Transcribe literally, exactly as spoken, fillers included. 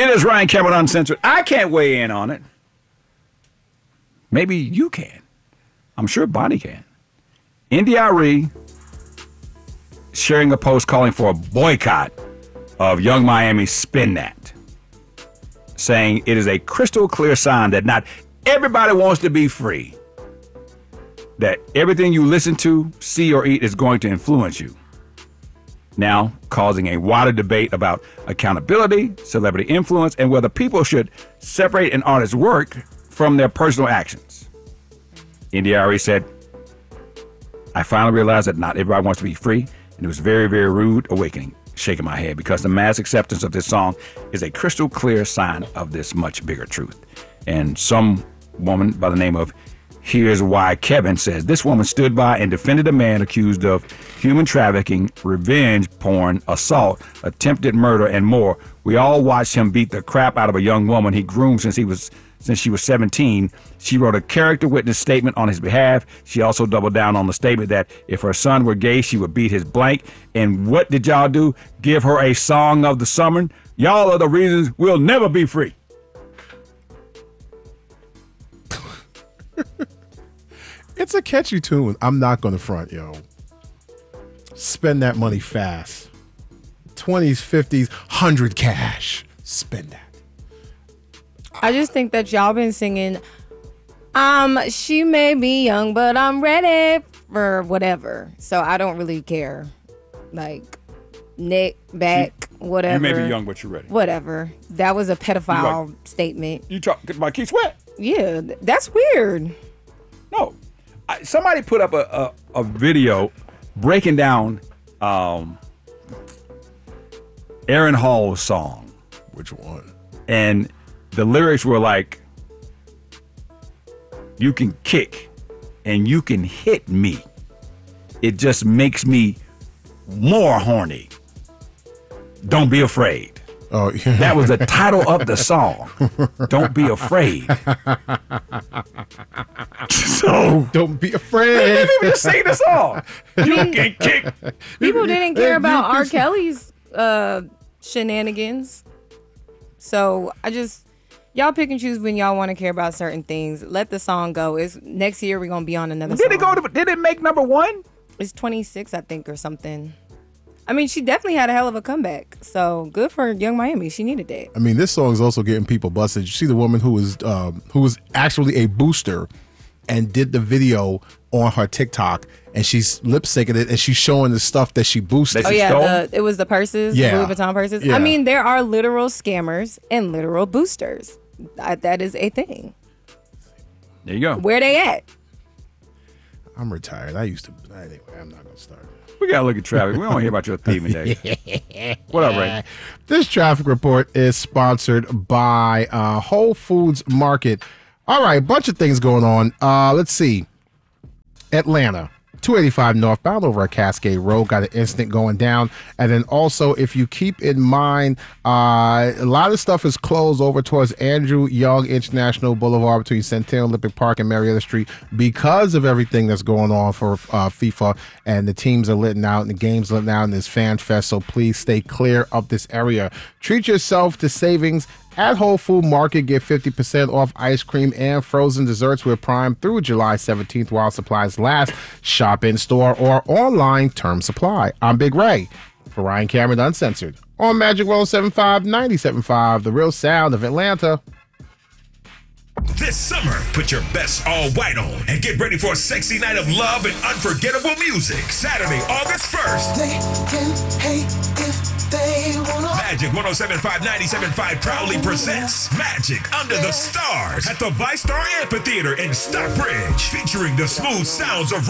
It is Ryan Cameron Uncensored. I can't weigh in on it. Maybe you can. I'm sure Bonnie can. India Arie sharing a post calling for a boycott of Young Miami's Spin That, saying it is a crystal clear sign that not everybody wants to be free, that everything you listen to, see, or eat is going to influence you. Now causing a wider debate about accountability, celebrity influence, and whether people should separate an artist's work from their personal actions. India Arie said, I finally realized that not everybody wants to be free, and it was very, very rude awakening, shaking my head, because the mass acceptance of this song is a crystal clear sign of this much bigger truth. And some woman by the name of Here's Why Kevin says, this woman stood by and defended a man accused of human trafficking, revenge porn, assault, attempted murder, and more. We all watched him beat the crap out of a young woman he groomed since he was since she was seventeen. She wrote a character witness statement on his behalf. She also doubled down on the statement that if her son were gay, she would beat his blank. And what did y'all do? Give her a song of the summer? Y'all are the reasons we'll never be free. It's a catchy tune. I'm not going to front, yo. Spend that money fast. twenties, fifties, one hundred cash. Spend that. I just think that y'all been singing, um, she may be young, but I'm ready for whatever. So I don't really care. Like, neck, back, she, whatever. You may be young, but you're ready. Whatever. That was a pedophile like, statement. You talk about Keith Sweat? Yeah, that's weird. No. I, somebody put up a, a, a video breaking down um, Aaron Hall's song. Which one? And the lyrics were like, you can kick and you can hit me. It just makes me more horny. Don't be afraid. Oh, yeah. That was the title of the song. Don't be afraid. So don't be afraid. They didn't even just sing the song. You can kick. People didn't care about R. Kelly's uh, shenanigans. So I just, y'all pick and choose when y'all want to care about certain things. Let the song go. It's next year we're gonna be on another. Did song. it go to? Did it make number one? It's twenty-six, I think, or something. I mean, she definitely had a hell of a comeback. So good for Young Miami. She needed that. I mean, this song is also getting people busted. You see the woman who was um, who was actually a booster and did the video on her TikTok, and she's lip syncing it, and she's showing the stuff that she boosted. Oh yeah, the, it was the purses, yeah. Louis Vuitton purses. Yeah. I mean, there are literal scammers and literal boosters. That, that is a thing. There you go. Where they at? I'm retired. I used to. Anyway, I'm not gonna start. We gotta look at traffic. We don't hear about your theme today. What up, Ray? This traffic report is sponsored by uh, Whole Foods Market. All right, bunch of things going on. Uh, let's see. Atlanta, two eighty-five northbound over at Cascade Road, got an incident going down. And then also, if you keep in mind, uh, a lot of stuff is closed over towards Andrew Young International Boulevard between Centennial Olympic Park and Marietta Street because of everything that's going on for uh, FIFA, and the teams are letting out and the games letting out, and this fan fest. So please stay clear of this area. Treat yourself to savings at Whole Food Market. Get fifty percent off ice cream and frozen desserts with Prime through July seventeenth while supplies last. Shop in store or online. Term supply. I'm Big Ray for Ryan Cameron Uncensored on Magic one oh seven point five, ninety-seven point five, the real sound of Atlanta. This summer, put your best all white on and get ready for a sexy night of love and unforgettable music. Saturday, August first. They can hate if they wanna. Magic one oh seven point five, ninety-seven point five proudly presents Magic Under the Stars at the ViStar Amphitheater in Stockbridge, featuring the smooth sounds of